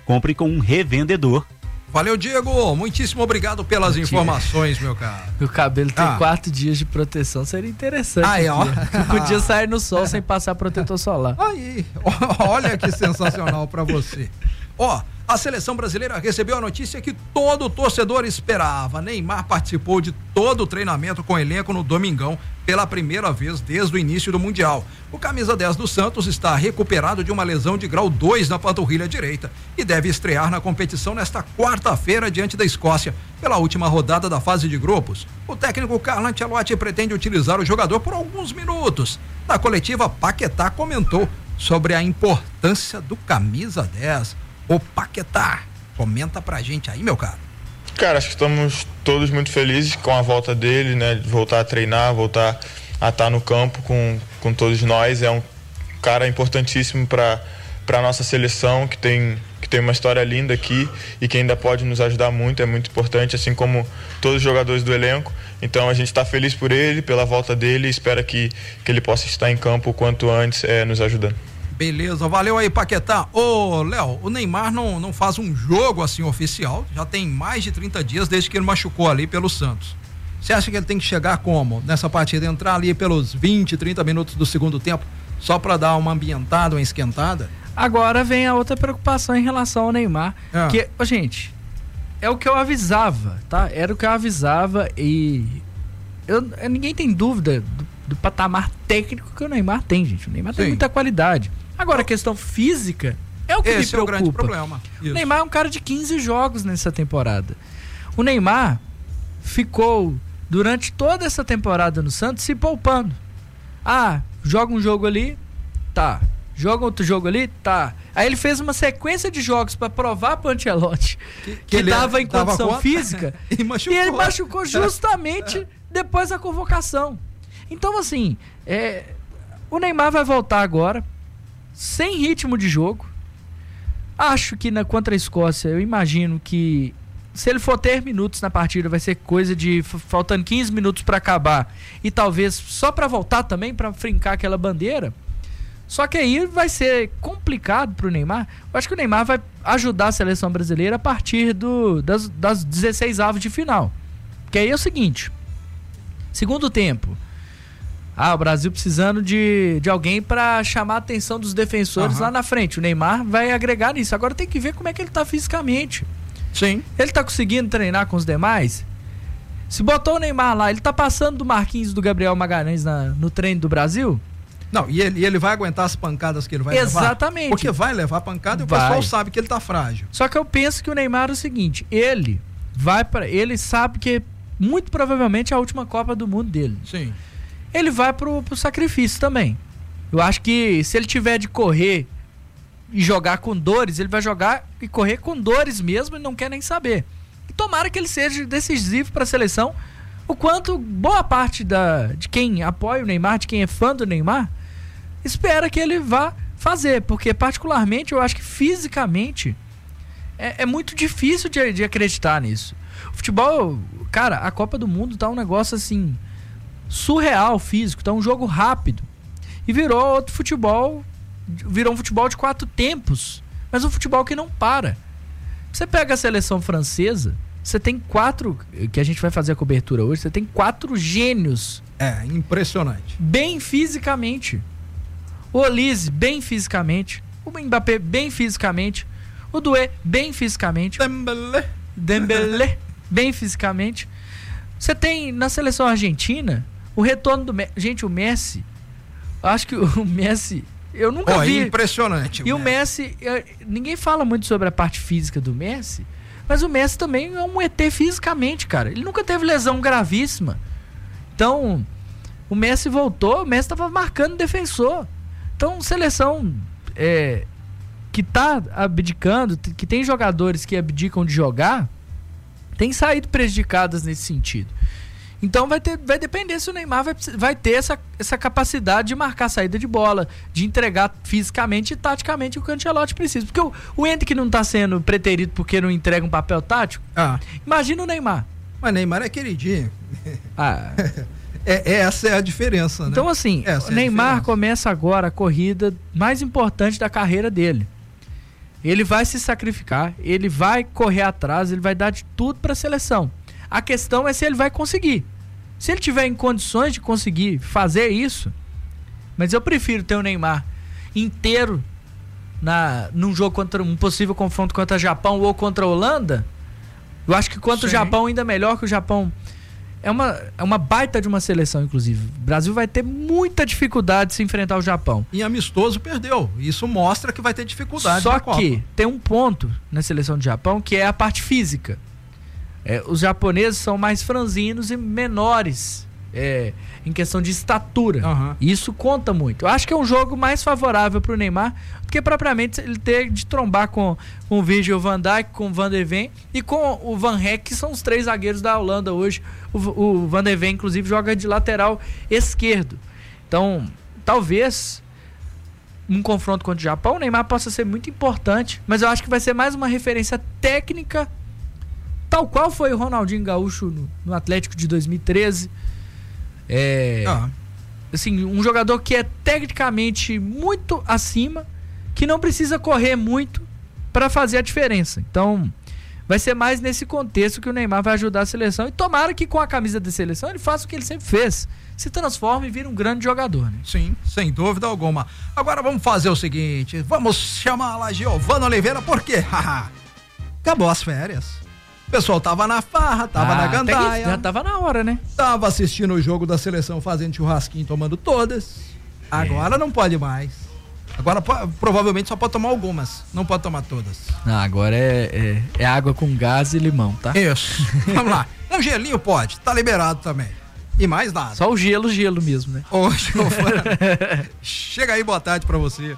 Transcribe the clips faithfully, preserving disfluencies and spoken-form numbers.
compre com um revendedor. Valeu, Diego. Muitíssimo obrigado pelas informações, meu cara. O cabelo tem Ah. quatro dias de proteção, seria interessante. Aí, ó. Podia sair no sol sem passar protetor solar. Aí, olha que sensacional pra você. Ó, a seleção brasileira recebeu a notícia que todo torcedor esperava. Neymar participou de todo o treinamento com o elenco no domingão pela primeira vez desde o início do Mundial. O camisa dez do Santos está recuperado de uma lesão de grau dois na panturrilha direita e deve estrear na competição nesta quarta-feira diante da Escócia, pela última rodada da fase de grupos. O técnico Carlo Ancelotti pretende utilizar o jogador por alguns minutos. Na coletiva, Paquetá comentou sobre a importância do camisa dez. O Paquetá, comenta pra gente aí, meu cara. Cara, acho que estamos todos muito felizes com a volta dele, né? De voltar a treinar, voltar a estar no campo com, com todos nós. É um cara importantíssimo para para nossa seleção, que tem, que tem uma história linda aqui e que ainda pode nos ajudar muito, é muito importante, assim como todos os jogadores do elenco. Então a gente está feliz por ele, pela volta dele, e espera que, que ele possa estar em campo o quanto antes, é, nos ajudando. Beleza, valeu aí, Paquetá. Ô, Léo, o Neymar não, não faz um jogo assim oficial, já tem mais de trinta dias desde que ele machucou ali pelo Santos. Você acha que ele tem que chegar como? Nessa partida, entrar ali pelos vinte, trinta minutos do segundo tempo, só para dar uma ambientada, uma esquentada? Agora vem a outra preocupação em relação ao Neymar, É. que, ó, gente, é o que eu avisava, tá? Era o que eu avisava e eu, eu- ninguém tem dúvida do, do patamar técnico que o Neymar tem, gente. O Neymar tem Sim. muita qualidade. Agora, a questão física é o que Esse me é o preocupa. grande problema. O Isso. Neymar é um cara de quinze jogos nessa temporada. O Neymar ficou durante toda essa temporada no Santos se poupando. Ah, joga um jogo ali, tá. Joga outro jogo ali, tá. Aí ele fez uma sequência de jogos pra provar pro Ancelotti que, que ele tava em dava condição conta física e machucou. e ele machucou justamente depois da convocação. Então, assim, é, o Neymar vai voltar agora sem ritmo de jogo. Acho que na contra a Escócia, eu imagino que se ele for ter minutos na partida, vai ser coisa de f- faltando quinze minutos para acabar e talvez só para voltar também, para frincar aquela bandeira. Só que aí vai ser complicado pro Neymar. Eu acho que o Neymar vai ajudar a seleção brasileira a partir do, das, das dezesseis avos de final. Porque aí é o seguinte: segundo tempo, ah, o Brasil precisando de, de alguém para chamar a atenção dos defensores. Aham. Lá na frente. O Neymar vai agregar nisso. Agora tem que ver como é que ele tá fisicamente. Sim. Ele tá conseguindo treinar com os demais? Se botou o Neymar lá, ele tá passando do Marquinhos e do Gabriel Magalhães na- no treino do Brasil? Não, e ele, e ele vai aguentar as pancadas que ele vai levar? Exatamente. Porque vai levar pancada e o Vai. pessoal sabe que ele tá frágil. Só que eu penso que o Neymar é o seguinte: ele vai para, ele sabe que muito provavelmente é a última Copa do Mundo dele. Sim. Ele vai pro, pro sacrifício também. Eu acho que se ele tiver de correr e jogar com dores, ele vai jogar e correr com dores mesmo e não quer nem saber. E tomara que ele seja decisivo para a seleção, o quanto boa parte da, de quem apoia o Neymar, de quem é fã do Neymar, espera que ele vá fazer, porque particularmente eu acho que fisicamente é, é muito difícil de, de acreditar nisso. O futebol, cara, a Copa do Mundo tá um negócio assim surreal físico, tá um jogo rápido e virou outro futebol, virou um futebol de quatro tempos, mas um futebol que não para. Você pega a seleção francesa, você tem quatro, que a gente vai fazer a cobertura hoje, você tem quatro gênios. É, impressionante. Bem fisicamente. O Olise, bem fisicamente. O Mbappé, bem fisicamente. O Doué, bem fisicamente. Dembélé. Dembélé, bem fisicamente. Você tem na seleção argentina o retorno do Messi. Gente, o Messi, acho que o Messi, eu nunca Ó, vi. impressionante. E o Messi, eh, ninguém fala muito sobre a parte física do Messi, mas o Messi também é um E T fisicamente, cara. Ele nunca teve lesão gravíssima. Então, o Messi voltou, o Messi tava marcando defensor. Então, seleção é, que tá abdicando, t- que tem jogadores que abdicam de jogar, tem saído prejudicadas nesse sentido. Então vai, ter, vai depender se o Neymar vai, precis- vai ter essa, essa capacidade de marcar saída de bola, de entregar fisicamente e taticamente o que o Ancelotti precisa. Porque o, o Hendrick não tá sendo preterido porque não entrega um papel tático. Ah, Imagina o Neymar. mas Neymar é queridinho. Ah, É, essa é a diferença, né? então assim, Essa é o a Neymar diferença. começa agora a corrida mais importante da carreira dele. Ele vai se sacrificar, ele vai correr atrás, ele vai dar de tudo para a seleção. A questão é se ele vai conseguir. Se ele tiver em condições de conseguir fazer isso, mas eu prefiro ter o Neymar inteiro na, num jogo contra um possível confronto contra o Japão ou contra a Holanda. Eu acho que contra Sim. o Japão ainda melhor, que o Japão é uma, é uma baita de uma seleção, inclusive. O Brasil vai ter muita dificuldade de se enfrentar o Japão. E amistoso perdeu. Isso mostra que vai ter dificuldade. Só que tem um ponto na seleção do Japão que é a parte física. É, os japoneses são mais franzinos e menores é, em questão de estatura. Uhum. Isso conta muito. Eu acho que é um jogo mais favorável para o Neymar do que propriamente ele ter de trombar com, com o Virgil van Dijk, com o Van de Ven e com o Van Hecke, que são os três zagueiros da Holanda hoje. O, o Van de Ven, inclusive, joga de lateral esquerdo. Então, talvez um confronto contra o Japão, o Neymar possa ser muito importante, mas eu acho que vai ser mais uma referência técnica, tal qual foi o Ronaldinho Gaúcho no, no Atlético de dois mil e treze. É, ah. assim, um jogador que é tecnicamente muito acima, que não precisa correr muito para fazer a diferença. Então, vai ser mais nesse contexto que o Neymar vai ajudar a seleção, e tomara que com a camisa da seleção ele faça o que ele sempre fez, se transforma e vira um grande jogador, né? Sim, sem dúvida alguma. Agora vamos fazer o seguinte, vamos chamar lá Giovana Oliveira, porque acabou as férias. O pessoal tava na farra, tava ah, na gandaia. Já tava na hora, né? Tava assistindo o jogo da seleção, fazendo churrasquinho, tomando todas. Agora é. não pode mais. Agora provavelmente só pode tomar algumas, não pode tomar todas. Não, agora é, é, é água com gás e limão, tá? Isso. Vamos lá. Um gelinho pode, tá liberado também. E mais nada. Só o gelo, gelo mesmo, né? Hoje, chega aí, boa tarde pra você.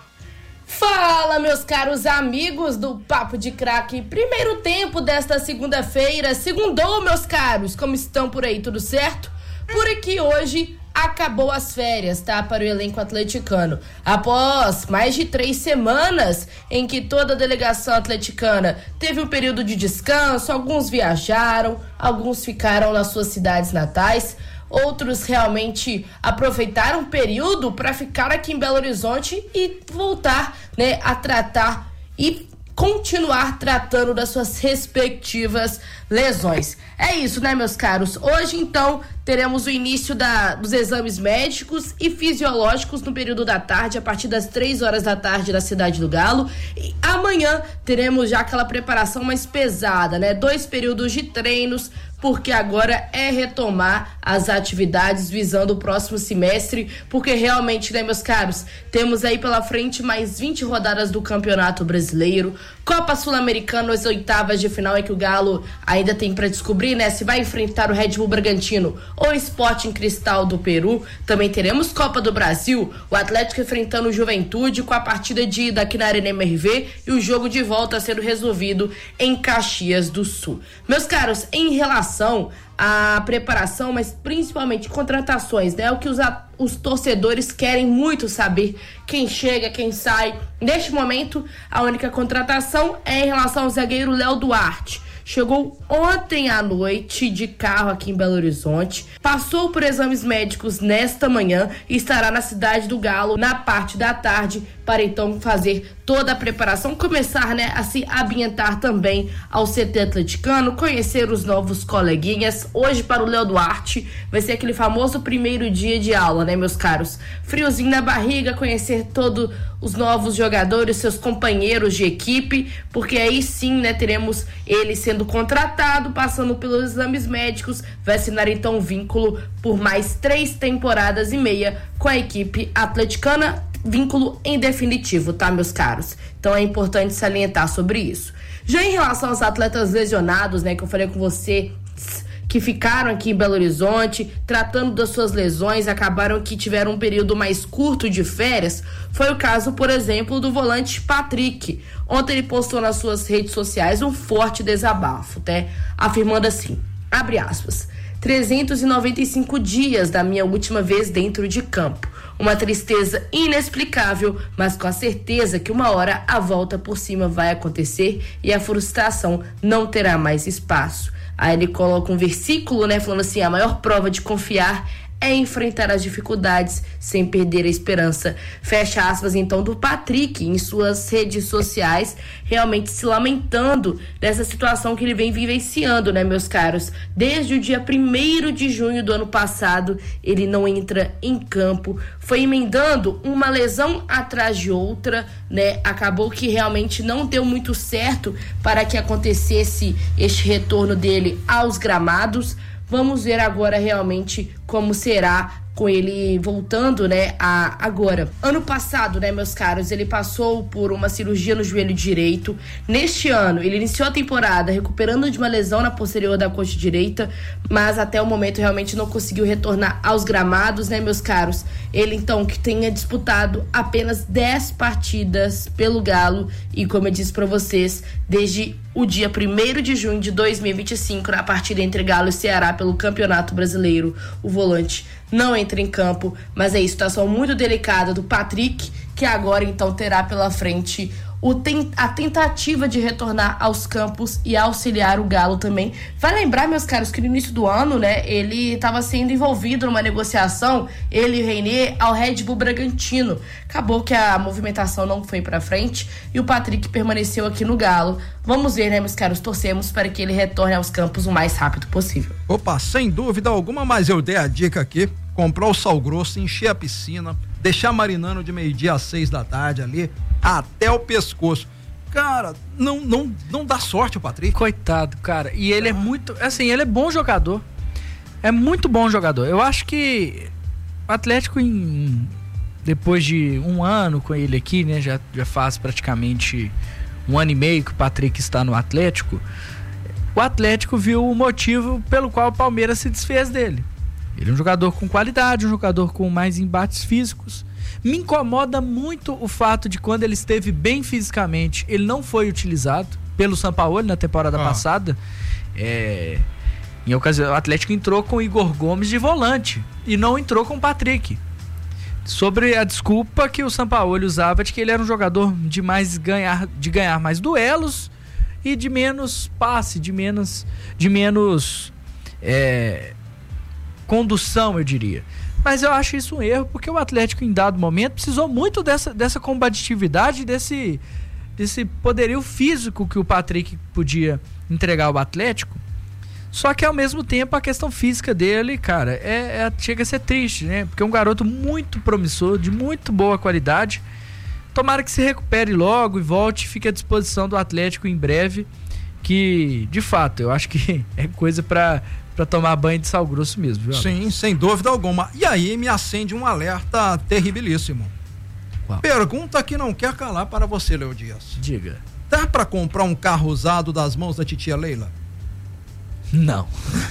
Fala, meus caros amigos do Papo de Craque. Primeiro tempo desta segunda-feira. Segundou, meus caros. Como estão por aí? Tudo certo? Por aqui hoje acabou as férias, tá? Para o elenco atleticano. Após mais de três semanas em que toda a delegação atleticana teve um período de descanso, alguns viajaram, alguns ficaram nas suas cidades natais. Outros realmente aproveitaram o período para ficar aqui em Belo Horizonte e voltar, né, a tratar e continuar tratando das suas respectivas lesões. É isso, né, meus caros? Hoje, então, teremos o início da, dos exames médicos e fisiológicos no período da tarde, a partir das três horas da tarde na Cidade do Galo. E amanhã teremos já aquela preparação mais pesada, né? Dois períodos de treinos, porque agora é retomar as atividades visando o próximo semestre, porque realmente, né, meus caros, temos aí pela frente mais vinte rodadas do Campeonato Brasileiro, Copa Sul-Americana, as oitavas de final, é que o Galo ainda tem para descobrir, né, se vai enfrentar o Red Bull Bragantino ou o Sporting Cristal do Peru. Também teremos Copa do Brasil, o Atlético enfrentando o Juventude com a partida de ida aqui na Arena M R V e o jogo de volta sendo resolvido em Caxias do Sul. Meus caros, em relação à preparação, mas principalmente contratações, né, o que os, a, os torcedores querem muito saber, quem chega, quem sai. Neste momento, a única contratação é em relação ao zagueiro Léo Duarte. Chegou ontem à noite de carro aqui em Belo Horizonte, passou por exames médicos nesta manhã e estará na Cidade do Galo na parte da tarde para então fazer toda a preparação, começar, né, a se ambientar também ao C T atleticano, conhecer os novos coleguinhas. Hoje, para o Léo Duarte, vai ser aquele famoso primeiro dia de aula, né, meus caros? Friozinho na barriga, conhecer todos os novos jogadores, seus companheiros de equipe, porque aí sim, né, teremos ele sendo contratado, passando pelos exames médicos, vai assinar então um vínculo por mais três temporadas e meia com a equipe atleticana, vínculo em definitivo, tá, meus caros? Então é importante salientar sobre isso. Já em relação aos atletas lesionados, né, que eu falei com você, que ficaram aqui em Belo Horizonte, tratando das suas lesões, acabaram que tiveram um período mais curto de férias, foi o caso, por exemplo, do volante Patrick. Ontem ele postou nas suas redes sociais um forte desabafo, né? Afirmando assim, abre aspas, trezentos e noventa e cinco dias da minha última vez dentro de campo. Uma tristeza inexplicável, mas com a certeza que uma hora a volta por cima vai acontecer e a frustração não terá mais espaço. Aí ele coloca um versículo, né, falando assim, a maior prova de confiar é enfrentar as dificuldades sem perder a esperança. Fecha aspas, então, do Patrick em suas redes sociais, realmente se lamentando dessa situação que ele vem vivenciando, né, meus caros? Desde o dia primeiro de junho do ano passado, ele não entra em campo, foi emendando uma lesão atrás de outra, né? Acabou que realmente não deu muito certo para que acontecesse este retorno dele aos gramados. Vamos ver agora realmente como será com ele voltando, né, a agora. Ano passado, né, meus caros, ele passou por uma cirurgia no joelho direito. Neste ano, ele iniciou a temporada recuperando de uma lesão na posterior da coxa direita, mas até o momento realmente não conseguiu retornar aos gramados, né, meus caros? Ele, então, que tenha disputado apenas dez partidas pelo Galo e, como eu disse pra vocês, desde o dia primeiro de junho de dois mil e vinte e cinco, na partida entre Galo e Ceará pelo Campeonato Brasileiro, o volante não entra em campo, mas é isso, situação muito delicada do Patrick, que agora então terá pela frente o ten- a tentativa de retornar aos campos e auxiliar o Galo também. Vai lembrar, meus caros, que no início do ano, né, ele estava sendo envolvido numa negociação, ele e o Reinier, ao Red Bull Bragantino. Acabou que a movimentação não foi pra frente e o Patrick permaneceu aqui no Galo. Vamos ver, né, meus caros, torcemos para que ele retorne aos campos o mais rápido possível. Opa, sem dúvida alguma, mas eu dei a dica aqui, comprar o sal grosso, encher a piscina, deixar marinando de meio-dia às seis da tarde ali, até o pescoço. Cara, não, não, não dá sorte o Patrick. Coitado, cara. E ele ah. é muito, assim, ele é bom jogador. É muito bom jogador. Eu acho que o Atlético, em, depois de um ano com ele aqui, né, já, já faz praticamente um ano e meio que o Patrick está no Atlético, o Atlético viu o motivo pelo qual o Palmeiras se desfez dele. Ele é um jogador com qualidade, um jogador com mais embates físicos. Me incomoda muito o fato de quando ele esteve bem fisicamente, ele não foi utilizado pelo Sampaoli na temporada ah. passada. É, em ocasião, o Atlético entrou com o Igor Gomes de volante e não entrou com o Patrick. Sobre a desculpa que o Sampaoli usava de que ele era um jogador de, mais ganhar, de ganhar mais duelos e de menos passe, de menos, de menos é, condução, eu diria. Mas eu acho isso um erro, porque o Atlético, em dado momento, precisou muito dessa, dessa combatividade, desse, desse poderio físico que o Patrick podia entregar ao Atlético. Só que, ao mesmo tempo, a questão física dele, cara, é, é, chega a ser triste, né? Porque é um garoto muito promissor, de muito boa qualidade. Tomara que se recupere logo e volte e fique à disposição do Atlético em breve, que, de fato, eu acho que é coisa para... Pra tomar banho de sal grosso mesmo, viu? Sim, sem dúvida alguma. E aí me acende um alerta terribilíssimo. Qual? Pergunta que não quer calar para você, Léo Dias. Diga. Dá pra comprar um carro usado das mãos da titia Leila? Não.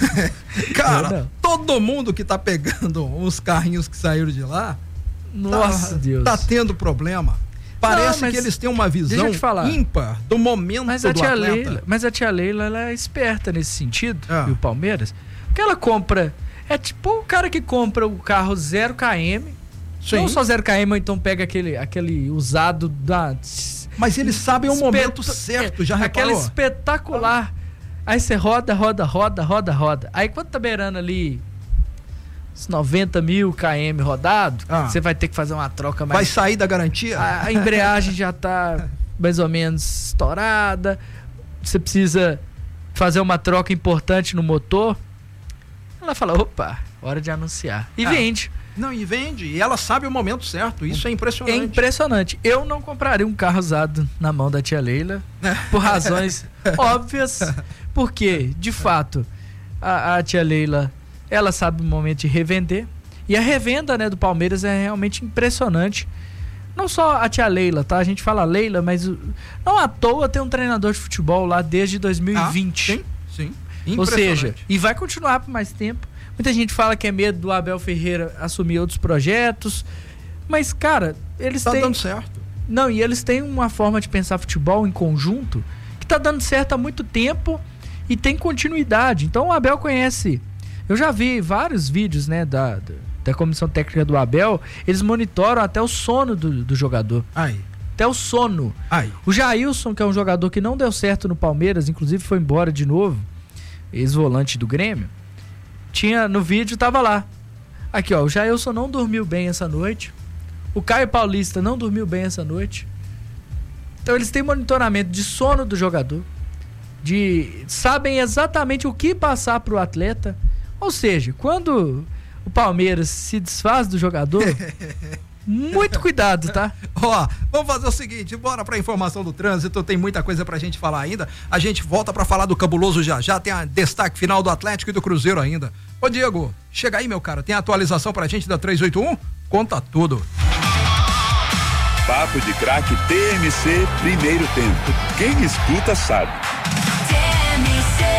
Cara, não, não. Todo mundo que tá pegando os carrinhos que saíram de lá, nossa, tá, Deus, tá tendo problema. Parece não, que eles têm uma visão ímpar do momento mas a do tia atleta. Leila, mas a tia Leila, ela é esperta nesse sentido, ah. e o Palmeiras, porque ela compra, é tipo o cara que compra o carro zero quilômetros, Sim. não só zero quilômetros, ou então pega aquele, aquele usado da... Mas eles sabem o Espet... momento certo, já reparou? Aquela espetacular. Aí você roda, roda, roda, roda, roda. Aí quando tá beirando ali uns noventa mil quilômetros rodado, ah. você vai ter que fazer uma troca mais... Vai sair da garantia? A, a embreagem já tá mais ou menos estourada. Você precisa fazer uma troca importante no motor. Ela fala, opa, hora de anunciar. E ah. vende. Não, e vende. E ela sabe o momento certo. Isso é impressionante. É impressionante. Eu não compraria um carro usado na mão da tia Leila por razões óbvias. Porque, de fato, a, a tia Leila, ela sabe o momento de revender. E a revenda, né, do Palmeiras é realmente impressionante. Não só a tia Leila, tá? A gente fala Leila, mas não à toa tem um treinador de futebol lá desde dois mil e vinte. Ah, sim, sim. Ou seja, e vai continuar por mais tempo. Muita gente fala que é medo do Abel Ferreira assumir outros projetos. Mas, cara, eles tá têm... Tá dando certo. Não, e eles têm uma forma de pensar futebol em conjunto que tá dando certo há muito tempo e tem continuidade. Então o Abel conhece... Eu já vi vários vídeos, né, da, da, da comissão técnica do Abel. Eles monitoram até o sono do, do jogador. Aí. Até o sono. Aí. O Jailson, que é um jogador que não deu certo no Palmeiras, inclusive foi embora de novo, ex-volante do Grêmio, tinha, no vídeo tava lá. Aqui, ó, o Jailson não dormiu bem essa noite. O Caio Paulista não dormiu bem essa noite. Então eles têm monitoramento de sono do jogador, de sabem exatamente o que passar pro atleta. Ou seja, quando o Palmeiras se desfaz do jogador, muito cuidado, tá? Ó, vamos fazer o seguinte, bora pra informação do trânsito, tem muita coisa pra gente falar ainda. A gente volta pra falar do cabuloso já já, tem a destaque final do Atlético e do Cruzeiro ainda. Ô Diego, chega aí, meu cara, tem atualização pra gente da trezentos e oitenta e um? Conta tudo. Papo de Craque T M C, primeiro tempo. Quem escuta sabe. T M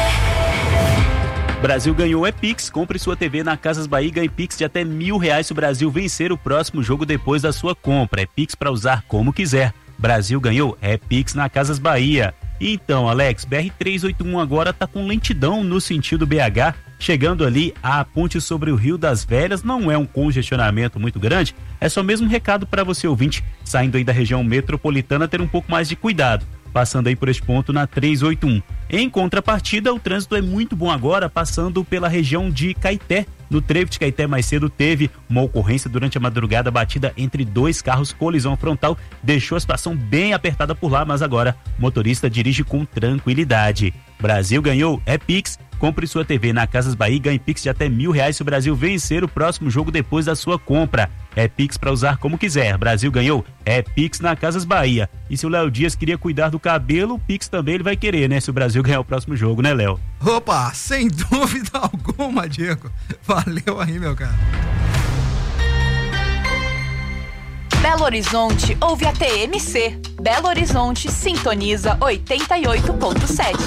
C. Brasil ganhou é Pix, compre sua T V na Casas Bahia e ganhe Pix de até mil reais se o Brasil vencer o próximo jogo depois da sua compra. É Pix para usar como quiser. Brasil ganhou é Pix na Casas Bahia. Então, Alex, B R trezentos e oitenta e um agora tá com lentidão no sentido B H, chegando ali à ponte sobre o Rio das Velhas. Não é um congestionamento muito grande, é só mesmo um recado para você ouvinte, saindo aí da região metropolitana, ter um pouco mais de cuidado, passando aí por este ponto na trezentos e oitenta e um. Em contrapartida, o trânsito é muito bom agora, passando pela região de Caeté. No trevo de Caeté mais cedo teve uma ocorrência durante a madrugada, batida entre dois carros, colisão frontal, deixou a situação bem apertada por lá, mas agora o motorista dirige com tranquilidade. Brasil ganhou é Pix, compre sua T V na Casas Bahia e ganhe Pix de até mil reais se o Brasil vencer o próximo jogo depois da sua compra. É Pix para usar como quiser. Brasil ganhou é Pix na Casas Bahia. E se o Léo Dias queria cuidar do cabelo, o Pix também ele vai querer, né? Se o Brasil ganhar o próximo jogo, né, Léo? Opa, sem dúvida alguma, Diego. Valeu aí, meu cara. Belo Horizonte ouve a T M C. Belo Horizonte sintoniza oitenta e oito ponto sete.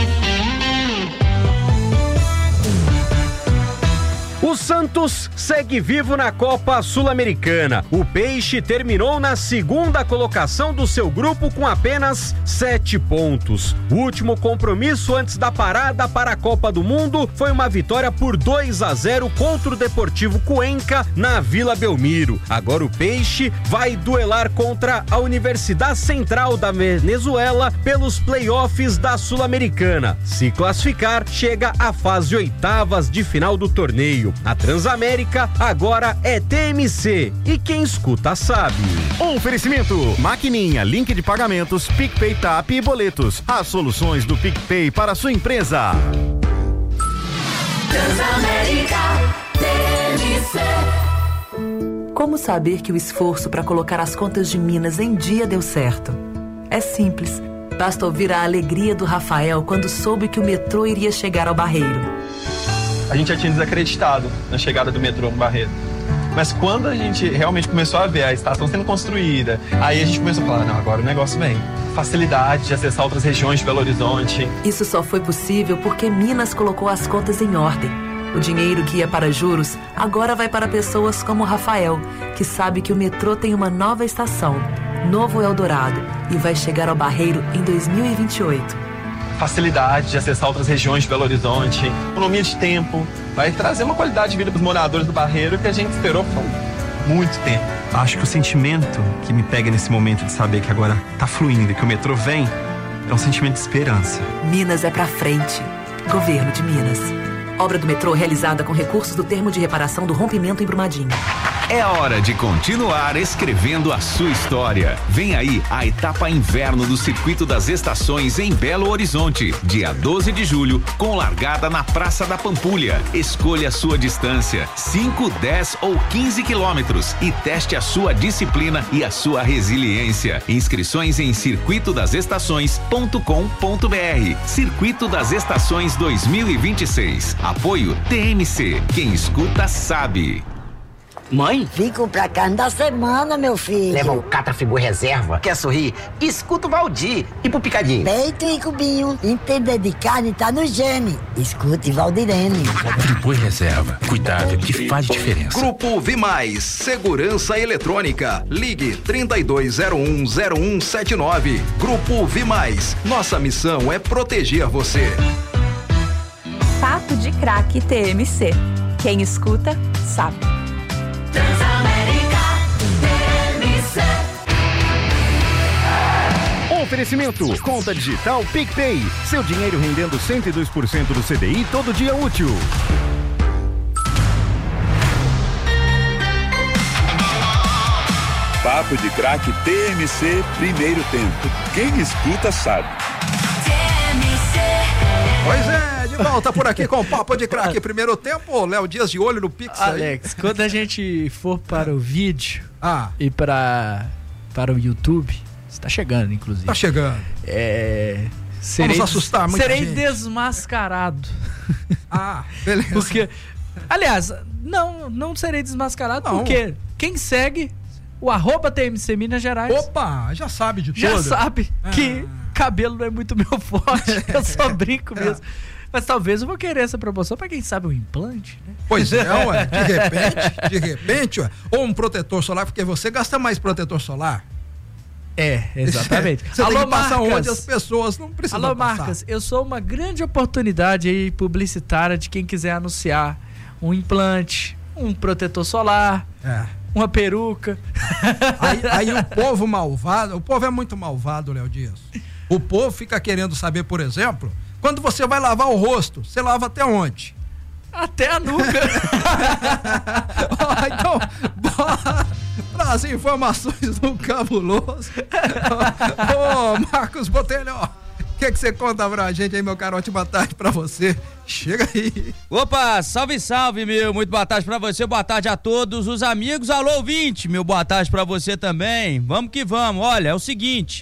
O Santos segue vivo na Copa Sul-Americana. O Peixe terminou na segunda colocação do seu grupo com apenas sete pontos. O último compromisso antes da parada para a Copa do Mundo foi uma vitória por dois a zero contra o Deportivo Cuenca na Vila Belmiro. Agora o Peixe vai duelar contra a Universidade Central da Venezuela pelos playoffs da Sul-Americana. Se classificar, chega à fase oitavas de final do torneio. A Transamérica agora é T M C e quem escuta sabe. Oferecimento: Maquininha, link de pagamentos, PicPay, Tap e boletos. As soluções do PicPay para a sua empresa. Transamérica T M C. Como saber que o esforço para colocar as contas de Minas em dia deu certo? É simples. Basta ouvir a alegria do Rafael quando soube que o metrô iria chegar ao Barreiro. A gente já tinha desacreditado na chegada do metrô no Barreiro. Mas quando a gente realmente começou a ver a estação sendo construída, aí a gente começou a falar, não, agora o negócio vem. Facilidade de acessar outras regiões de Belo Horizonte. Isso só foi possível porque Minas colocou as contas em ordem. O dinheiro que ia para juros agora vai para pessoas como o Rafael, que sabe que o metrô tem uma nova estação, Novo Eldorado, e vai chegar ao Barreiro em dois mil e vinte e oito. Facilidade de acessar outras regiões de Belo Horizonte, economia de tempo, vai trazer uma qualidade de vida para os moradores do Barreiro que a gente esperou por muito tempo. Acho que o sentimento que me pega nesse momento de saber que agora tá fluindo e que o metrô vem, é um sentimento de esperança. Minas é pra frente. Governo de Minas. Obra do metrô realizada com recursos do termo de reparação do rompimento em Brumadinho. É hora de continuar escrevendo a sua história. Vem aí a etapa inverno do Circuito das Estações em Belo Horizonte, dia doze de julho, com largada na Praça da Pampulha. Escolha a sua distância, cinco, dez ou quinze quilômetros, e teste a sua disciplina e a sua resiliência. Inscrições em circuito das estações ponto com ponto br. Circuito das Estações dois mil e vinte e seis. Apoio T M C. Quem escuta sabe. Mãe? Vim comprar carne da semana, meu filho. Leva o Catrafigu Reserva. Quer sorrir? Escuta o Valdir. E pro Picadinho? Peito e cubinho. Entender de carne tá no gene. Escute Valdirene. Friboi Reserva. Cuidado que faz diferença. Grupo Vimais. Segurança Eletrônica. Ligue trinta e dois zero um zero um sete nove. Grupo Vimais. Nossa missão é proteger você. Papo de Craque T M C. Quem escuta, sabe. Transamérica T M C. Oferecimento: conta digital PicPay. Seu dinheiro rendendo cento e dois por cento do C D I todo dia útil. Papo de Craque T M C Primeiro Tempo. Quem escuta sabe. Pois é, de volta por aqui com o Papo de Craque Primeiro Tempo. Léo Dias de olho no Pix aí. Alex, quando a gente for para o vídeo ah. e para, para o YouTube, está chegando, inclusive. Está chegando. É, serei, Vamos assustar muita serei gente. desmascarado. Ah, beleza. Porque, aliás, não, não serei desmascarado, não. Porque quem segue o arroba T M C Minas Gerais... Opa, já sabe de tudo. Já sabe ah. que cabelo não é muito meu forte, eu só brinco mesmo. Mas talvez eu vou querer essa promoção pra quem sabe o implante, né? Pois é, ué, de repente, de repente, ué, ou um protetor solar, porque você gasta mais protetor solar. É, exatamente. Você Alô, tem que passar marcas. onde as pessoas não precisam Alô, passar. marcas, eu sou uma grande oportunidade aí publicitária de quem quiser anunciar um implante, um protetor solar, é. uma peruca. Aí, aí o povo malvado, o povo é muito malvado, Léo Dias. O povo fica querendo saber, por exemplo, quando você vai lavar o rosto, você lava até onde? Até a nuca. oh, então, bora para as informações do cabuloso. Ô, oh, Marcos Botelho, o que que você conta pra gente aí, meu caro? Ótima tarde pra você. Chega aí. Opa, salve, salve, meu. Muito boa tarde pra você, boa tarde a todos os amigos. Alô, ouvinte, meu boa tarde pra você também. Vamos que vamos. Olha, é o seguinte,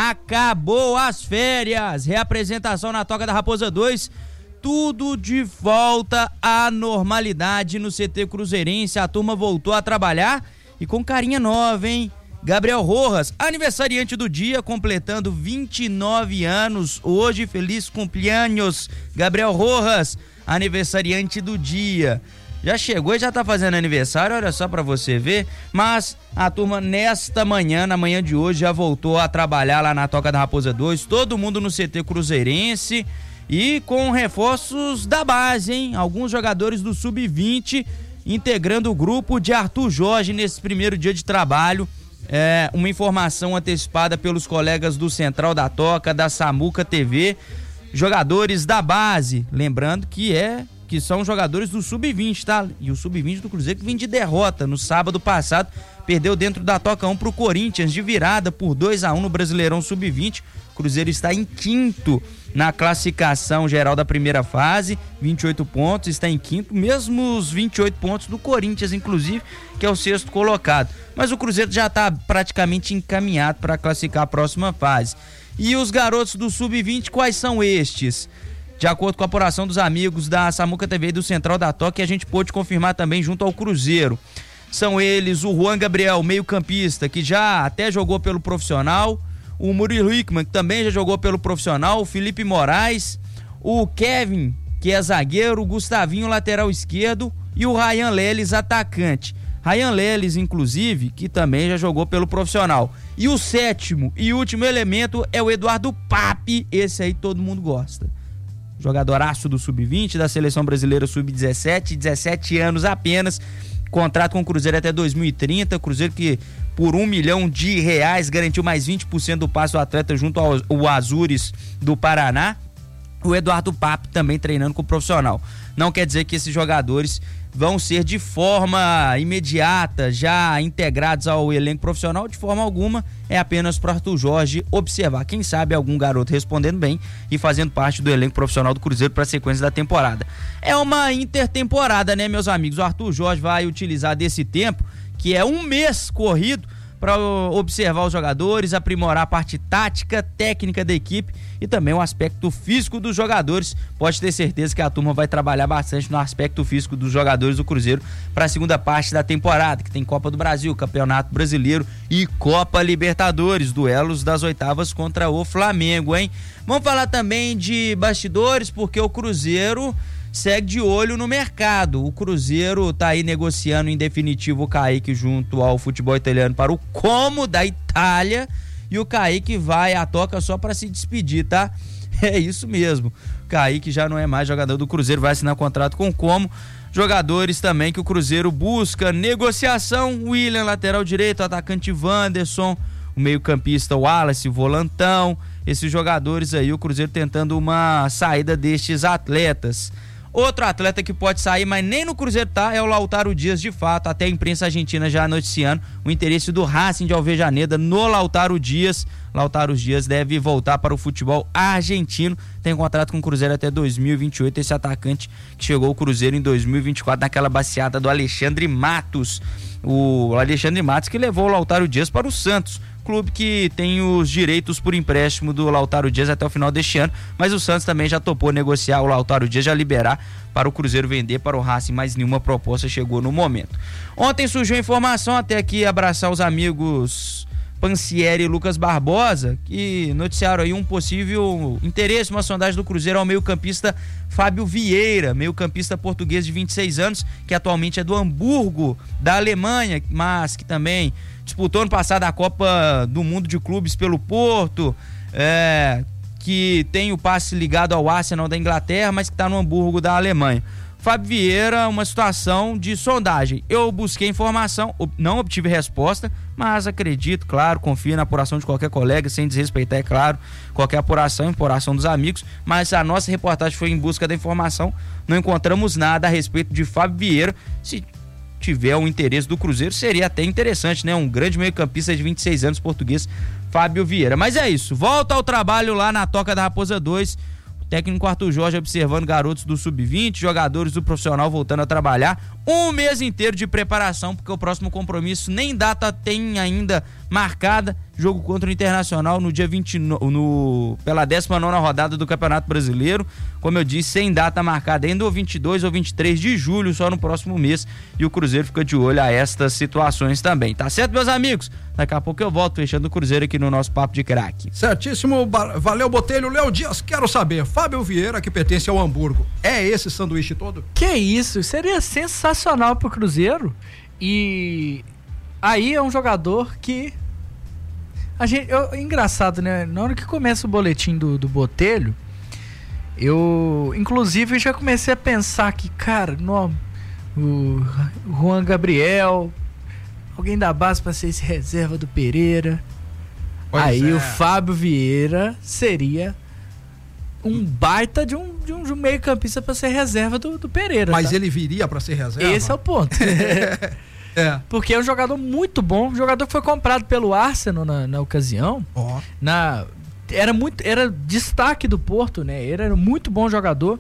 acabou as férias. Reapresentação na Toca da Raposa dois. Tudo de volta à normalidade no C T Cruzeirense. A turma voltou a trabalhar e com carinha nova, hein? Gabriel Rojas, aniversariante do dia, completando vinte e nove anos. Hoje, feliz cumpleaños, Gabriel Rojas, aniversariante do dia. Já chegou e já tá fazendo aniversário, olha só pra você ver. Mas a turma nesta manhã, na manhã de hoje, já voltou a trabalhar lá na Toca da Raposa dois. Todo mundo no C T Cruzeirense. E com reforços da base, hein? Alguns jogadores do sub vinte integrando o grupo de Arthur Jorge nesse primeiro dia de trabalho. É, uma informação antecipada pelos colegas do Central da Toca, da Samuca T V. Jogadores da base, lembrando que é que são jogadores do sub vinte, tá? E o sub vinte do Cruzeiro que vem de derrota no sábado passado, perdeu dentro da Toca um pro Corinthians de virada por dois a um no Brasileirão sub vinte. O Cruzeiro está em quinto na classificação geral da primeira fase, vinte e oito pontos, está em quinto, mesmo os vinte e oito pontos do Corinthians, inclusive, que é o sexto colocado. Mas o Cruzeiro já está praticamente encaminhado para classificar a próxima fase. E os garotos do sub vinte, quais são estes? De acordo com a apuração dos amigos da Samuca T V e do Central da Toca, que a gente pôde confirmar também junto ao Cruzeiro. São eles o Juan Gabriel, meio-campista, que já até jogou pelo profissional, o Murilo Hickman, que também já jogou pelo profissional, o Felipe Moraes, o Kevin, que é zagueiro, o Gustavinho, lateral esquerdo, e o Ryan Leles, atacante. Ryan Leles, inclusive, que também já jogou pelo profissional. E o sétimo e último elemento é o Eduardo Pape, esse aí todo mundo gosta. Jogadoraço do sub vinte, da Seleção Brasileira sub dezessete, dezessete anos apenas, contrato com o Cruzeiro até dois mil e trinta, Cruzeiro que por um milhão de reais garantiu mais vinte por cento do passe do atleta junto ao, ao Azures do Paraná. O Eduardo Papo também treinando com o profissional. Não quer dizer que esses jogadores vão ser de forma imediata já integrados ao elenco profissional, de forma alguma, é apenas para Arthur Jorge observar, quem sabe algum garoto respondendo bem e fazendo parte do elenco profissional do Cruzeiro para a sequência da temporada. É uma intertemporada, né, meus amigos? O Arthur Jorge vai utilizar desse tempo, que é um mês corrido, para observar os jogadores, aprimorar a parte tática, técnica da equipe e também o aspecto físico dos jogadores. Pode ter certeza que a turma vai trabalhar bastante no aspecto físico dos jogadores do Cruzeiro para a segunda parte da temporada, que tem Copa do Brasil, Campeonato Brasileiro e Copa Libertadores, duelos das oitavas contra o Flamengo, hein? Vamos falar também de bastidores, porque o Cruzeiro segue de olho no mercado. O Cruzeiro tá aí negociando em definitivo o Kaique junto ao futebol italiano para o Como da Itália, e o Kaique vai à Toca só para se despedir, tá? É isso mesmo. O Kaique já não é mais jogador do Cruzeiro, vai assinar contrato com o Como. Jogadores também que o Cruzeiro busca negociação: William, lateral direito, atacante Wanderson, o meio-campista Wallace, volantão. Esses jogadores aí, o Cruzeiro tentando uma saída destes atletas. Outro atleta que pode sair, mas nem no Cruzeiro tá, é o Lautaro Dias, de fato. Até a imprensa argentina já noticiando o interesse do Racing de Alvejaneda no Lautaro Dias. Lautaro Dias deve voltar para o futebol argentino. Tem contrato com o Cruzeiro até dois mil e vinte e oito. Esse atacante que chegou ao Cruzeiro em dois mil e vinte e quatro, naquela baciada do Alexandre Matos. O Alexandre Matos que levou o Lautaro Dias para o Santos, clube que tem os direitos por empréstimo do Lautaro Dias até o final deste ano, mas o Santos também já topou negociar o Lautaro Dias, já liberar para o Cruzeiro vender para o Racing, mas nenhuma proposta chegou no momento. Ontem surgiu a informação, até aqui abraçar os amigos Pancieri e Lucas Barbosa, que noticiaram aí um possível interesse, uma sondagem do Cruzeiro ao meio-campista Fábio Vieira, meio-campista português de vinte e seis anos, que atualmente é do Hamburgo, da Alemanha, mas que também disputou ano passado a Copa do Mundo de Clubes pelo Porto, é, que tem o passe ligado ao Arsenal da Inglaterra, mas que está no Hamburgo da Alemanha. Fábio Vieira, uma situação de sondagem. Eu busquei informação, não obtive resposta, mas acredito, claro, confio na apuração de qualquer colega, sem desrespeitar, é claro, qualquer apuração, apuração dos amigos, mas a nossa reportagem foi em busca da informação, não encontramos nada a respeito de Fábio Vieira. Se tiver um interesse do Cruzeiro, seria até interessante, né? Um grande meio-campista de vinte e seis anos, português, Fábio Vieira. Mas é isso, volta ao trabalho lá na Toca da Raposa dois. Técnico Arthur Jorge observando garotos do sub vinte, jogadores do profissional voltando a trabalhar, um mês inteiro de preparação, porque o próximo compromisso nem data tem ainda marcada, jogo contra o Internacional no dia vinte, no, no, pela décima nona rodada do Campeonato Brasileiro, como eu disse, sem data marcada ainda, ou vinte e dois ou vinte e três de julho, só no próximo mês, e o Cruzeiro fica de olho a estas situações também, tá certo, meus amigos? Daqui a pouco eu volto fechando o Cruzeiro aqui no nosso Papo de Craque. Certíssimo, valeu Botelho. Léo Dias, quero saber, Fábio Vieira, que pertence ao Hamburgo, é esse sanduíche todo? Que isso, seria sensacional pro Cruzeiro, e aí é um jogador que a gente, eu, engraçado, né, na hora que começa o boletim do, do Botelho, eu inclusive já comecei a pensar que, cara, no, o Juan Gabriel, alguém da base para ser esse reserva do Pereira. Pois aí é. O Fábio Vieira seria um baita de um, de um, de um meio campista para ser reserva do, do Pereira. Mas tá? Ele viria para ser reserva? Esse é o ponto. É. Porque é um jogador muito bom, um jogador que foi comprado pelo Arsenal na, na ocasião. Oh. Na, era, muito, era destaque do Porto, né? Era muito bom jogador.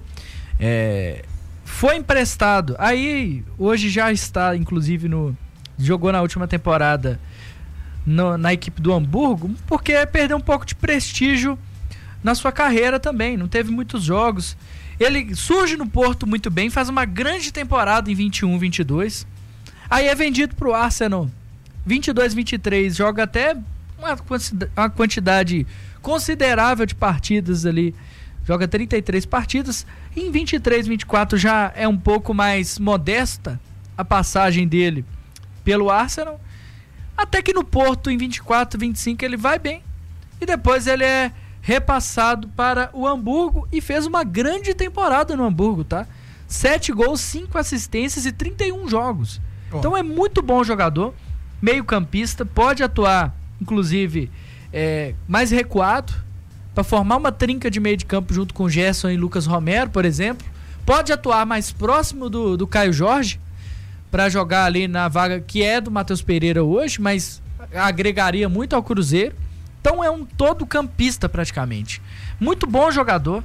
É, foi emprestado. Aí, hoje já está, inclusive, no jogou na última temporada no, na equipe do Hamburgo, porque perdeu um pouco de prestígio na sua carreira também. Não teve muitos jogos. Ele surge no Porto muito bem, faz uma grande temporada em vinte e um, vinte e dois. Aí é vendido pro Arsenal vinte e dois, vinte e três, joga até uma, uma quantidade considerável de partidas ali, joga trinta e três partidas, e em vinte e três, vinte e quatro já é um pouco mais modesta a passagem dele pelo Arsenal, até que no Porto em vinte e quatro, vinte e cinco ele vai bem, e depois ele é repassado para o Hamburgo e fez uma grande temporada no Hamburgo, tá? Sete gols, cinco assistências e trinta e um jogos. Então é muito bom jogador, meio campista, pode atuar, inclusive, é, mais recuado, para formar uma trinca de meio de campo junto com Gerson e Lucas Romero, por exemplo. Pode atuar mais próximo do, do Caio Jorge, para jogar ali na vaga que é do Matheus Pereira hoje, mas agregaria muito ao Cruzeiro. Então é um todo campista praticamente. Muito bom jogador.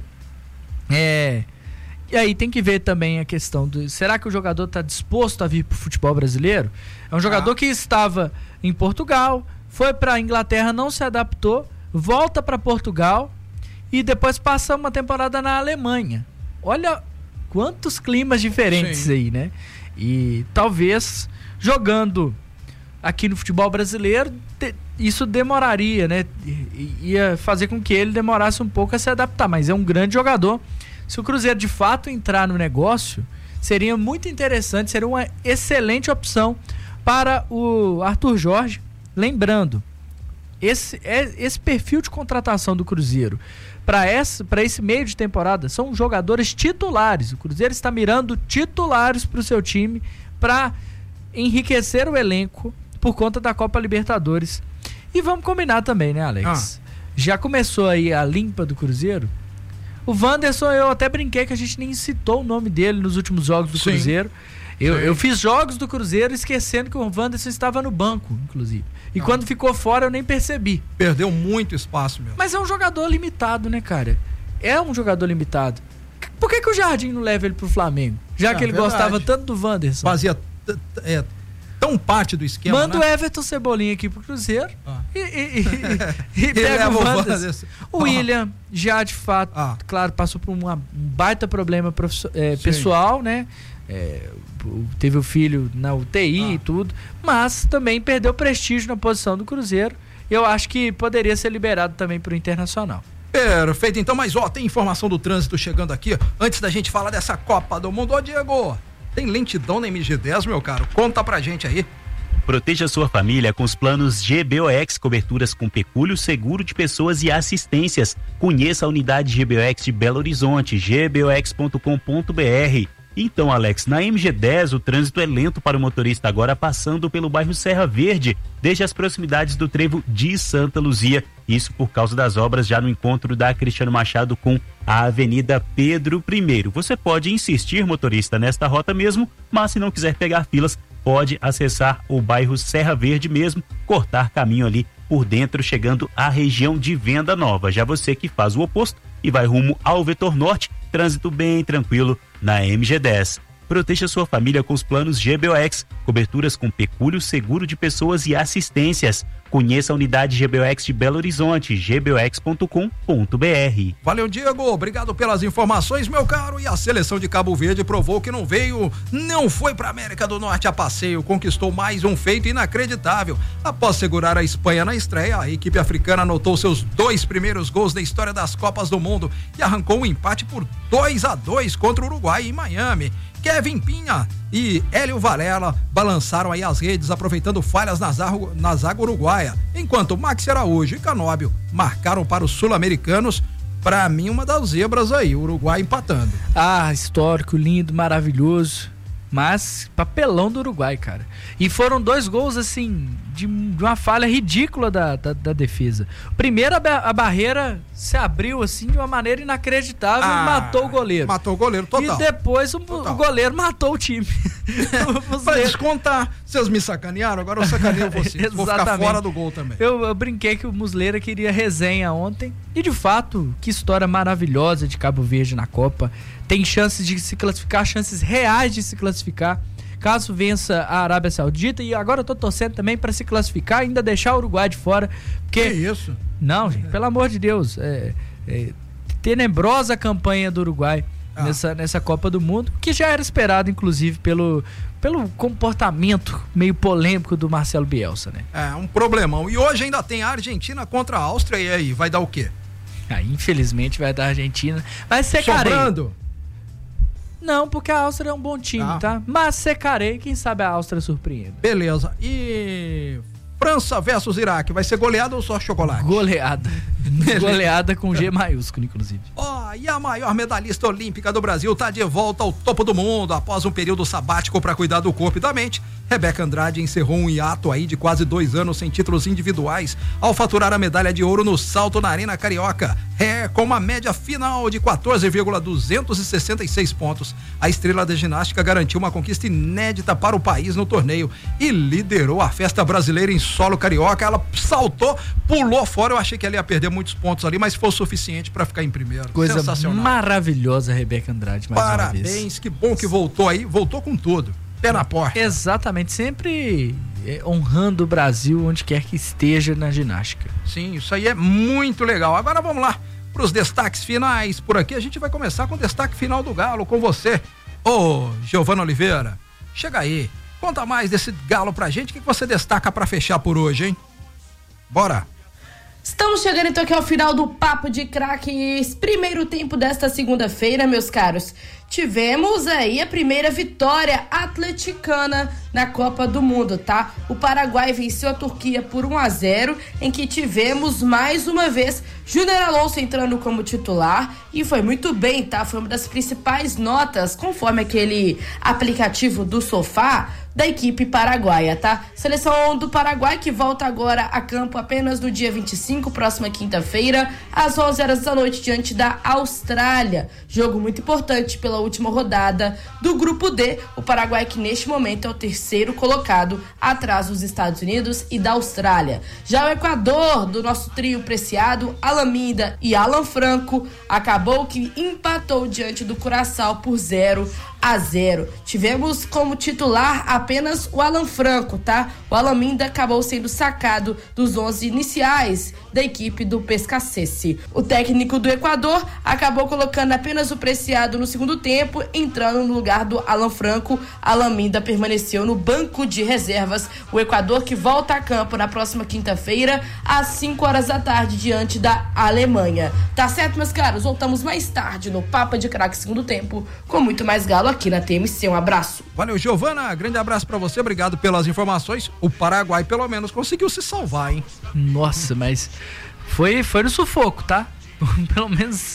É... E aí tem que ver também a questão do... Será que o jogador está disposto a vir para o futebol brasileiro? É um jogador ah. que estava em Portugal, foi para a Inglaterra, não se adaptou, volta para Portugal e depois passa uma temporada na Alemanha. Olha quantos climas diferentes Sim. aí, né? E talvez jogando aqui no futebol brasileiro, te, isso demoraria, né? I, ia fazer com que ele demorasse um pouco a se adaptar, mas é um grande jogador. Se o Cruzeiro de fato entrar no negócio, seria muito interessante, seria uma excelente opção para o Arthur Jorge. Lembrando, esse, esse perfil de contratação do Cruzeiro para esse, para esse meio de temporada são jogadores titulares. O Cruzeiro está mirando titulares para o seu time para enriquecer o elenco por conta da Copa Libertadores. E vamos combinar também, né, Alex? Ah. Já começou aí a limpa do Cruzeiro? O Wanderson, eu até brinquei que a gente nem citou o nome dele nos últimos jogos do Sim. Cruzeiro. Eu, Sim. eu fiz jogos do Cruzeiro esquecendo que o Wanderson estava no banco, inclusive. E Não. quando ficou fora, eu nem percebi. Perdeu muito espaço mesmo. Mas é um jogador limitado, né, cara? É um jogador limitado. Por que, que o Jardim não leva ele pro Flamengo? Já É, que ele verdade. gostava tanto do Wanderson. Fazia t- t- é, tão parte do esquema, Manda né? o Everton Cebolinha aqui pro Cruzeiro Ah. e, e, e, e E pega leva o o Wanderson. Wanderson. O William já, de fato, Ah. claro, passou por uma, um baita problema profisso- é, pessoal, né? É, o- teve o filho na U T I Ah. e tudo, mas também perdeu prestígio na posição do Cruzeiro. Eu acho que poderia ser liberado também pro Internacional. Perfeito, então, mas ó, tem informação do trânsito chegando aqui, antes da gente falar dessa Copa do Mundo. Ô, Diego, tem lentidão na M G dez, meu caro? Conta pra gente aí. Proteja sua família com os planos G B O X, coberturas com pecúlio, seguro de pessoas e assistências. Conheça a unidade G B O X de Belo Horizonte, g b o x ponto com ponto b r. Então, Alex, na M G dez o trânsito é lento para o motorista agora passando pelo bairro Serra Verde, desde as proximidades do trevo de Santa Luzia. Isso por causa das obras já no encontro da Cristiano Machado com a Avenida Pedro I. Você pode insistir, motorista, nesta rota mesmo, mas se não quiser pegar filas, pode acessar o bairro Serra Verde mesmo, cortar caminho ali por dentro, chegando à região de Venda Nova. Já você que faz o oposto e vai rumo ao Vetor Norte, trânsito bem tranquilo na M G dez. Proteja sua família com os planos G B O X, coberturas com pecúlio, seguro de pessoas e assistências. Conheça a unidade G B O X de Belo Horizonte, g b o x ponto com ponto b r. Valeu, Diego, obrigado pelas informações, meu caro. E a seleção de Cabo Verde provou que não veio, não foi pra América do Norte a passeio, conquistou mais um feito inacreditável. Após segurar a Espanha na estreia, a equipe africana anotou seus dois primeiros gols da história das Copas do Mundo e arrancou um empate por dois a dois contra o Uruguai em Miami. Kevin Pinha e Hélio Varela balançaram aí as redes, aproveitando falhas na zaga, na zaga uruguaia, enquanto Max Araújo e Canóbio marcaram para os sul-americanos. Pra mim, uma das zebras aí, o Uruguai empatando. Ah, histórico, lindo, maravilhoso. Mas papelão do Uruguai, cara. E foram dois gols, assim, de, de uma falha ridícula da, da, da defesa. Primeiro, a, a barreira se abriu, assim, de uma maneira inacreditável Ah, e matou o goleiro. Matou o goleiro, total. E depois o, o goleiro matou o time. Vai descontar. Vocês me sacanearam, agora eu sacaneio vocês. Vou ficar fora do gol também. Eu, eu brinquei que o Muslera queria resenha ontem. E, de fato, que história maravilhosa de Cabo Verde na Copa. Tem chances de se classificar, chances reais de se classificar, caso vença a Arábia Saudita. E agora eu tô torcendo também para se classificar e ainda deixar o Uruguai de fora. Porque... Que isso? Não, gente, pelo amor de Deus. É, é, tenebrosa campanha do Uruguai ah. nessa, nessa Copa do Mundo, que já era esperado, inclusive, pelo, pelo comportamento meio polêmico do Marcelo Bielsa, né? É, um problemão. E hoje ainda tem a Argentina contra a Áustria, e aí, vai dar o quê? Ah, infelizmente vai dar a Argentina. Vai ser Sobrando? Não, porque a Áustria é um bom time, ah. tá? Mas secarei, quem sabe a Áustria surpreende. Beleza. E França versus Iraque, vai ser goleada ou só chocolate? Goleada. Goleada com G maiúsculo, inclusive. Ó, oh, e a maior medalhista olímpica do Brasil tá de volta ao topo do mundo após um período sabático para cuidar do corpo e da mente. Rebeca Andrade encerrou um hiato aí de quase dois anos sem títulos individuais ao faturar a medalha de ouro no salto na Arena Carioca. É, com uma média final de quatorze vírgula duzentos e sessenta e seis pontos. A estrela da ginástica garantiu uma conquista inédita para o país no torneio e liderou a festa brasileira em solo carioca. Ela saltou, pulou fora. Eu achei que ela ia perder muitos pontos ali, mas foi o suficiente para ficar em primeiro. Coisa sensacional. Maravilhosa, Rebeca Andrade. Mais Parabéns, que bom que voltou aí, voltou com tudo. Pé na porta. Exatamente, sempre honrando o Brasil onde quer que esteja na ginástica. Sim, isso aí é muito legal. Agora vamos lá para os destaques finais por aqui. A gente vai começar com o destaque final do Galo com você, ô Giovana Oliveira. Chega aí, conta mais desse Galo pra gente. O que você destaca para fechar por hoje, hein? Bora! Estamos chegando então aqui ao final do Papo de Craques, primeiro tempo desta segunda-feira, meus caros. Tivemos aí a primeira vitória atleticana na Copa do Mundo, tá? O Paraguai venceu a Turquia por um a zero, em que tivemos mais uma vez Júnior Alonso entrando como titular e foi muito bem, tá? Foi uma das principais notas, conforme aquele aplicativo do Sofá, da equipe paraguaia, tá? Seleção do Paraguai que volta agora a campo apenas no dia vinte e cinco, próxima quinta-feira, às onze horas da noite, diante da Austrália. Jogo muito importante pela última rodada do Grupo D. O Paraguai que neste momento é o terceiro colocado, atrás dos Estados Unidos e da Austrália. Já o Equador, do nosso trio preciado, Alan Minda e Alan Franco, acabou que empatou diante do Curaçao por zero a zero. Tivemos como titular apenas o Alan Franco, tá? O Alan Minda acabou sendo sacado dos onze iniciais da equipe do Pescacesse. O técnico do Equador acabou colocando apenas o Preciado no segundo tempo, entrando no lugar do Alan Franco. Alan Minda permaneceu no banco de reservas. O Equador que volta a campo na próxima quinta-feira, às cinco horas da tarde, diante da Alemanha. Tá certo, meus caros? Voltamos mais tarde no Papo de Craque segundo tempo, com muito mais galo aqui na T M C. Um abraço. Valeu, Giovana. Grande abraço pra você. Obrigado pelas informações. O Paraguai, pelo menos, conseguiu se salvar, hein? Nossa, mas foi, foi no sufoco, tá? Pelo menos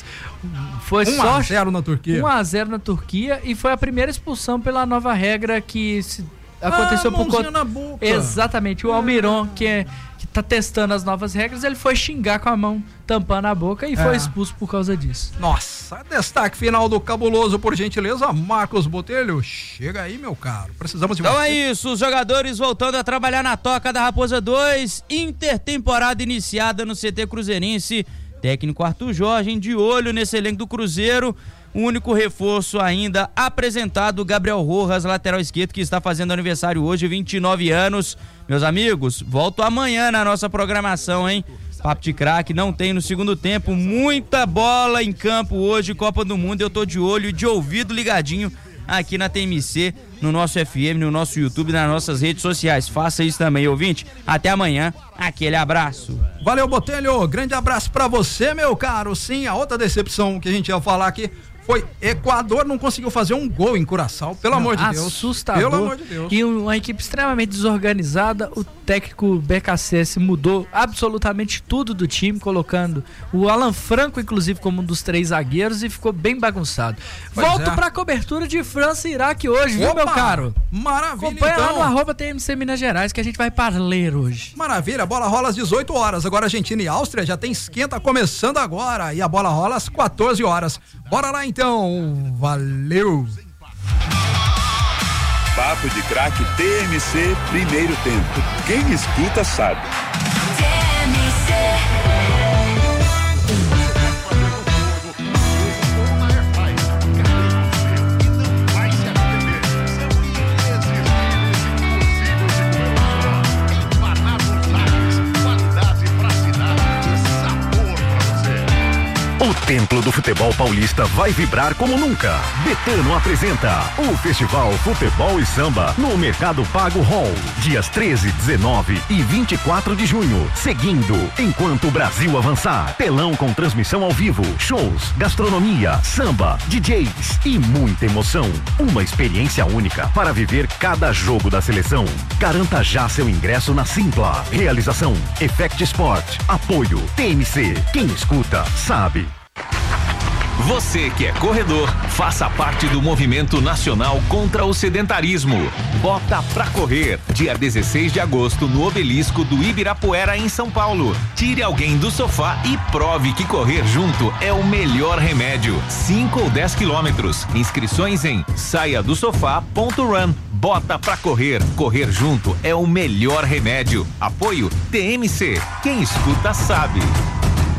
foi um só a zero na Turquia. um a zero na Turquia e foi a primeira expulsão pela nova regra que se aconteceu ah, por conta. Na boca. Exatamente. O Almiron, que é que tá testando as novas regras, ele foi xingar com a mão tampando a boca e é. foi expulso por causa disso. Nossa, destaque final do cabuloso, por gentileza, Marcos Botelho. Chega aí, meu caro. Precisamos de então você. Então é isso, os jogadores voltando a trabalhar na Toca da Raposa dois, intertemporada iniciada no C T Cruzeirense. Técnico Arthur Jorge de olho nesse elenco do Cruzeiro. O único reforço ainda apresentado, Gabriel Rojas, lateral esquerdo, que está fazendo aniversário hoje, vinte e nove anos. Meus amigos, volto amanhã na nossa programação, hein? Papo de Craque não tem no segundo tempo, muita bola em campo hoje, Copa do Mundo. Eu tô de olho, de ouvido ligadinho aqui na T M C, no nosso F M, no nosso YouTube, nas nossas redes sociais. Faça isso também, ouvinte. Até amanhã, aquele abraço. Valeu, Botelho, grande abraço pra você, meu caro. Sim, a outra decepção que a gente ia falar aqui foi Equador, não conseguiu fazer um gol em Curaçao, pelo não, amor de Deus. Assustador. Pelo amor de Deus. E uma equipe extremamente desorganizada. O técnico B K C S mudou absolutamente tudo do time, colocando o Alan Franco, inclusive, como um dos três zagueiros, e ficou bem bagunçado. Pois Volto é. pra cobertura de França e Iraque hoje, Opa, viu, meu caro? Maravilha, Acompanha então. lá no arroba T M C Minas Gerais, que a gente vai para ler hoje. Maravilha, a bola rola às dezoito horas. Agora Argentina e Áustria já tem esquenta começando agora. E a bola rola às quatorze horas. Bora lá, então. Valeu. Papo de Craque T M C, primeiro tempo. Quem escuta sabe. T M C. O Templo do Futebol Paulista vai vibrar como nunca. Betano apresenta o Festival Futebol e Samba no Mercado Pago Hall, dias treze, dezenove e vinte e quatro de junho. Seguindo, enquanto o Brasil avançar, telão com transmissão ao vivo, shows, gastronomia, samba, D Js e muita emoção. Uma experiência única para viver cada jogo da seleção. Garanta já seu ingresso na Simpla. Realização Effect Sport. Apoio T M C. Quem escuta sabe. Você que é corredor, faça parte do movimento nacional contra o sedentarismo. Bota pra correr, dia dezesseis de agosto, no Obelisco do Ibirapuera, em São Paulo. Tire alguém do sofá e prove que correr junto é o melhor remédio. cinco ou dez quilômetros. Inscrições em saia do sofá ponto run. Bota pra correr. Correr junto é o melhor remédio. Apoio T M C. Quem escuta sabe.